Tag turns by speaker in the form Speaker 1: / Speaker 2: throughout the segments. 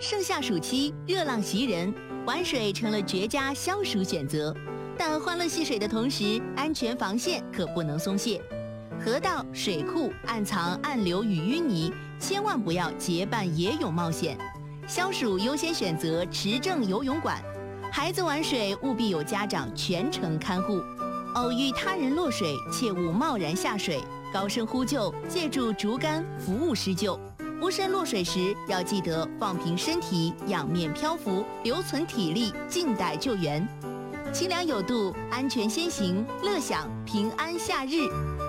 Speaker 1: 盛夏暑期，热浪袭人，玩水成了绝佳消暑选择。但欢乐戏水的同时，安全防线可不能松懈。河道、水库暗藏暗流与淤泥，千万不要结伴野泳冒险。消暑优先选择持证游泳馆，孩子玩水务必有家长全程看护。偶遇他人落水，切勿贸然下水，高声呼救，借助竹竿服务施救。无身落水时，要记得放平身体，仰面漂浮，留存体力，静待救援。清凉有度，安全先行，乐享平安夏日。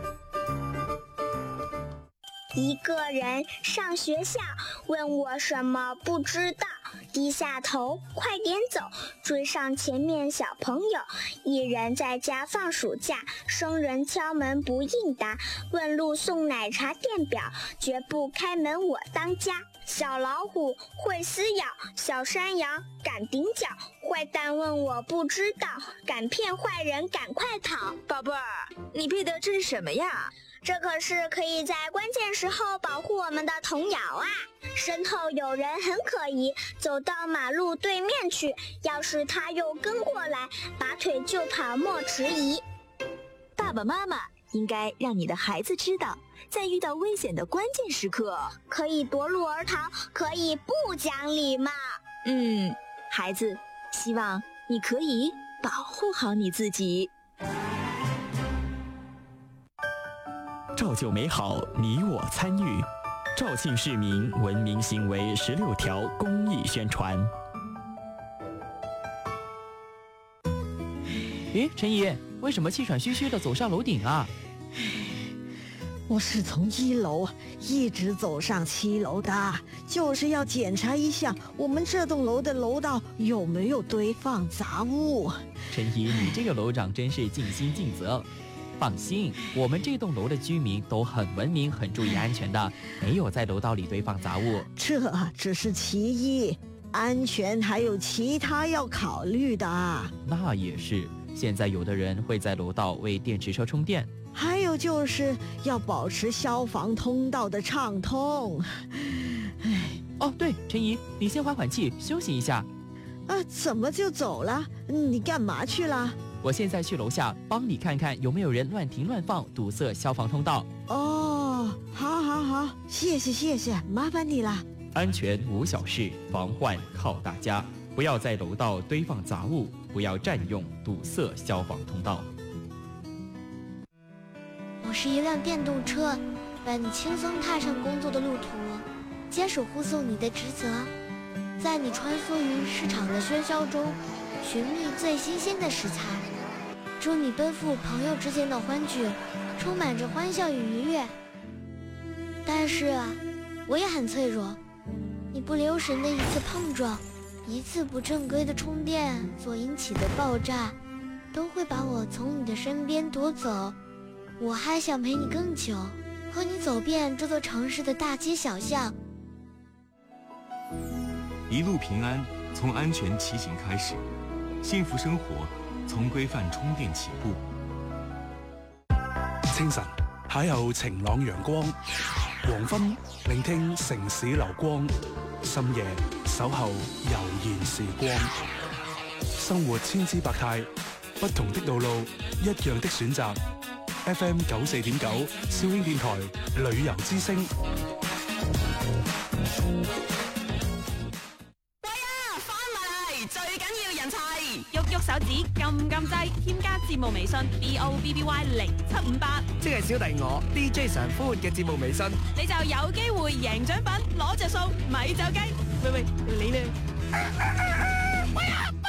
Speaker 2: 一个人上学校，问我什么不知道，低下头，快点走，追上前面小朋友。一人在家放暑假，生人敲门不应答，问路送奶茶店表，绝不开门我当家。小老虎会撕咬，小山羊敢顶脚，坏蛋问我不知道，敢骗坏人赶快逃。
Speaker 3: 宝贝儿，你背的这是什么呀？
Speaker 2: 这可是可以在关键时候保护我们的童谣啊！身后有人很可疑，走到马路对面去，要是他又跟过来，拔腿就跑莫迟疑。
Speaker 3: 爸爸妈妈应该让你的孩子知道，在遇到危险的关键时刻，
Speaker 2: 可以夺路而逃，可以不讲礼貌。
Speaker 3: 孩子，希望你可以保护好你自己。
Speaker 4: 照旧美好，你我参与。肇庆市民文明行为16条公益宣传。
Speaker 5: 咦，陈怡，为什么气喘吁吁地走上楼顶啊？
Speaker 6: 我是从1楼一直走上7楼的，就是要检查一下我们这栋楼的楼道有没有堆放杂物。
Speaker 5: 陈怡，你这个楼长真是尽心尽责。放心，我们这栋楼的居民都很文明，很注意安全的，没有在楼道里堆放杂物。
Speaker 6: 这只是其一，安全还有其他要考虑的。
Speaker 5: 那也是，现在有的人会在楼道为电池车充电。
Speaker 6: 还有就是要保持消防通道的畅通。
Speaker 5: 哦，对，陈怡，你先缓缓气，休息一下。
Speaker 6: 怎么就走了？你干嘛去了？
Speaker 5: 我现在去楼下帮你看看有没有人乱停乱放，堵塞消防通道。
Speaker 6: 哦，好，谢谢，麻烦你了。
Speaker 5: 安全无小事，防患靠大家。不要在楼道堆放杂物，不要占用堵塞消防通道。
Speaker 7: 我是一辆电动车，伴你轻松踏上工作的路途，坚守护送你的职责，在你穿梭于市场的喧嚣中，寻觅最新鲜的食材。祝你奔赴朋友之间的欢聚，充满着欢笑与愉悦。但是我也很脆弱，你不留神的一次碰撞，一次不正规的充电所引起的爆炸，都会把我从你的身边夺走。我还想陪你更久，和你走遍这座城市的大街小巷。
Speaker 8: 一路平安，从安全骑行开始，幸福生活從規範充電起步。
Speaker 9: 清晨邂逅晴朗陽光，黃昏聆聽城市流光，深夜守候悠然時光。生活千姿百態，不同的道路，一樣的選擇。FM 94.9肇慶電台旅遊之聲。
Speaker 10: 喐手指，撳掣，添加節目微信 BOBBY0758，
Speaker 11: 即係小弟我 DJ 常歡嘅節目微信，
Speaker 10: 你就有機會贏獎品，攞着數，咪走雞。喂，你呢？